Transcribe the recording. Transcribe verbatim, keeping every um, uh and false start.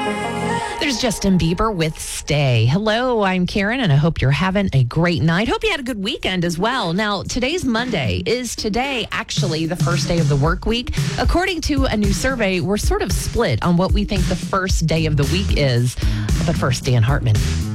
There's Justin Bieber with Stay. Hello, I'm Karen, and I hope you're having a great night. Hope you had a good weekend as well. Now, today's Monday. Is today actually the first day of the work week? According to a new survey, we're sort of split on what we think the first day of the week is. But first, Dan Hartman.